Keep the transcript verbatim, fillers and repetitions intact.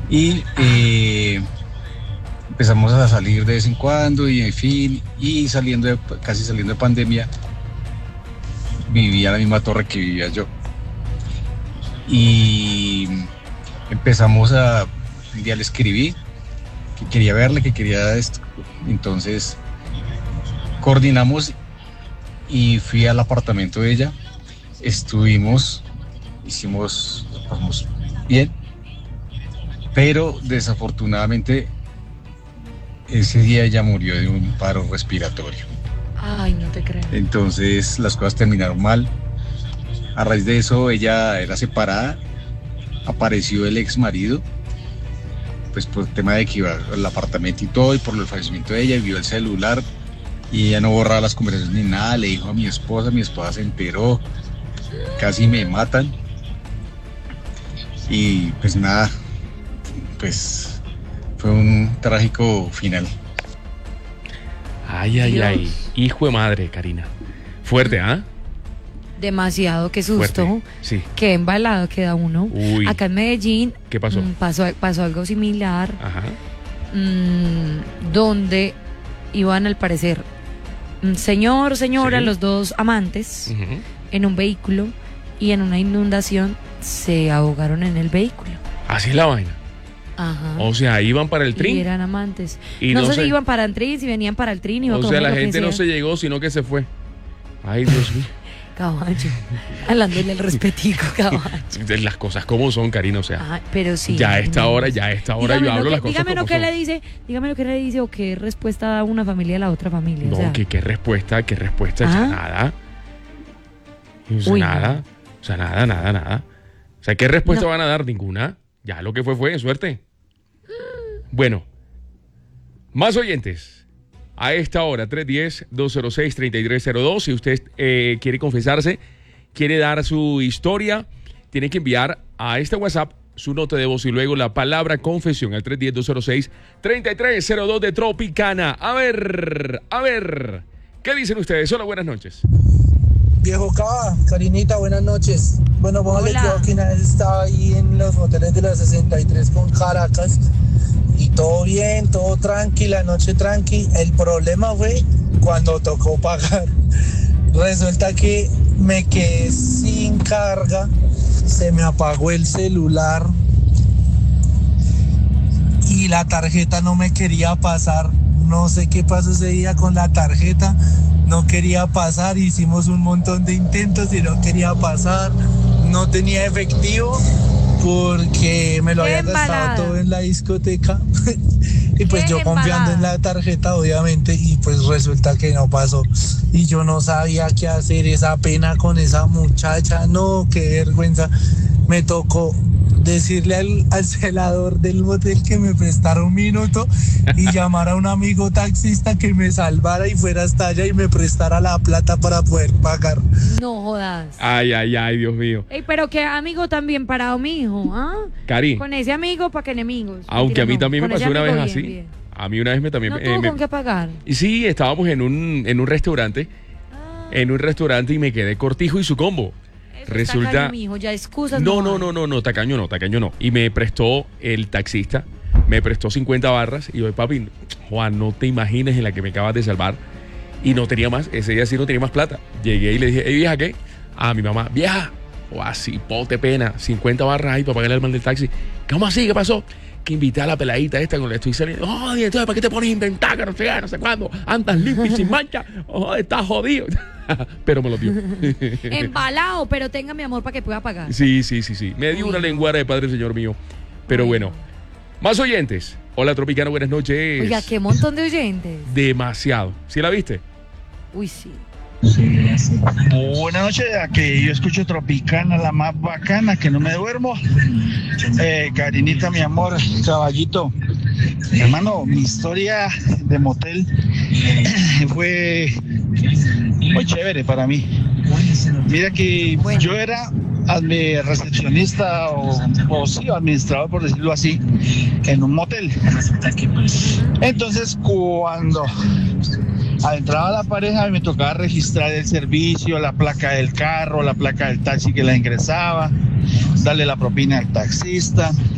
Y eh, empezamos a salir de vez en cuando y en fin, y saliendo de, casi saliendo de pandemia, vivía en la misma torre que vivía yo. Y empezamos a, un día le escribí que quería verle, que quería esto. Entonces coordinamos y fui al apartamento de ella. Estuvimos, hicimos, pasamos bien, pero desafortunadamente ese día ella murió de un paro respiratorio. Ay, no te creo. Entonces las cosas terminaron mal. A raíz de eso ella era separada, apareció el ex marido, pues por el tema de que iba al apartamento y todo, y por el fallecimiento de ella, y vio el celular y ella no borraba las conversaciones ni nada. Le dijo a mi esposa, mi esposa se enteró, casi me matan. Y pues nada, pues fue un trágico final. Ay, ay, Dios. ay. Hijo de madre, Karina. Fuerte, ¿ah? Demasiado, qué susto. Fuerte, sí. Qué embalado queda uno. Uy. Acá en Medellín. ¿Qué pasó? mm, pasó, pasó algo similar. Ajá. mm, donde iban al parecer un señor, señora, Sí. los dos amantes, Ujú. en un vehículo, y en una inundación se ahogaron en el vehículo. Así es la vaina. Ajá. O sea, iban para el Y trin. eran amantes. Y no, no sé se- si iban para el trin, si venían para el trin. Iba O como sea, la lo que gente no sea. se llegó, sino que se fue. Ay, Dios mío. Caballo. Hablándole el respetico, caballo. Las cosas como son, Karina, o sea. Ajá, pero sí. Ya a esta hora, ya a esta hora Dígame yo lo hablo que- las cosas dígame como lo que son. le dice, dígame lo que le dice o qué respuesta da una familia a la otra familia. o No, sea. que qué respuesta, qué respuesta, Ah. ya nada. O sea, Uy, nada. no. O sea, nada, nada, nada. O sea, ¿qué respuesta No. van a dar? Ninguna. Ya lo que fue fue, suerte. Bueno, más oyentes. A esta hora, tres uno cero, dos cero seis, tres tres cero dos. Si usted eh, quiere confesarse, quiere dar su historia, tiene que enviar a este WhatsApp su nota de voz y luego la palabra confesión al tres uno cero, dos cero seis, tres tres cero dos de Tropicana. A ver, a ver, ¿qué dicen ustedes? Hola, buenas noches. Viejo Cava, Karinita, buenas noches. Bueno, póngale Hola. yo aquí una vez estaba ahí en los moteles de la sesenta y tres con Caracas y todo bien, todo tranqui, la noche tranqui. El problema fue cuando tocó pagar. Resulta que me quedé sin carga, se me apagó el celular y la tarjeta no me quería pasar. No sé qué pasó ese día con la tarjeta, no quería pasar, hicimos un montón de intentos y no quería pasar, no tenía efectivo porque me lo ¡Qué había gastado embalada! todo en la discoteca y pues ¡Qué yo confiando embalada! en la tarjeta obviamente y pues resulta que no pasó y yo no sabía qué hacer, esa pena con esa muchacha, no, qué vergüenza, me tocó decirle al, al celador del motel que me prestara un minuto y llamar a un amigo taxista que me salvara y fuera hasta allá y me prestara la plata para poder pagar. No jodas. Ay, ay, ay, Dios mío. Ey, pero qué amigo tan bien parado, mijo, ¿ah? Cari, Con ese amigo para que enemigos. aunque a mí Mentira, no, también me con ese pasó una vez amigo así. bien, bien. A mí una vez me también... No eh, tuvo me- con qué pagar. Y sí, estábamos en un, en un restaurante, Ah, en un restaurante y me quedé cortijo y su combo. eso Resulta... está caño, mijo, ya excusas No, no, hay. no, no, no, tacaño no, tacaño no. Y me prestó el taxista, me prestó cincuenta barras y yo, papi, Juan, no te imagines en la que me acabas de salvar. Y no tenía más, ese día sí no tenía más plata. Llegué y le dije, hey, vieja, ¿qué? A mi mamá, vieja, o así, pote pena, cincuenta barras ahí para pagarle al man del taxi. ¿Cómo así? ¿Qué pasó? Que invité a la peladita esta con la que estoy saliendo. Oh, y entonces, ¿para qué te pones a inventar? Que no sé, qué, no sé cuándo. Andas limpio y sin mancha. Oh, estás jodido. Pero me lo dio. Embalado, pero tenga mi amor para que pueda pagar. Sí, sí, sí, sí. Me dio Uy, una no. lenguara de padre, señor mío. Pero Uy, bueno. no. Más oyentes. Hola, Tropicano, buenas noches. Oiga, qué montón de oyentes. Demasiado. ¿Sí la viste? Uy, sí. Buenas noches, a que yo escucho Tropicana, la más bacana, que no me duermo. Eh, Karinita, mi amor, caballito. Hermano, mi historia de motel fue muy chévere para mí. Mira que Bueno. yo era admi- recepcionista o, o sí, administrador, por decirlo así, en un motel. Entonces, cuando adentraba la pareja, me tocaba registrar el servicio, la placa del carro, la placa del taxi que la ingresaba, darle la propina al taxista.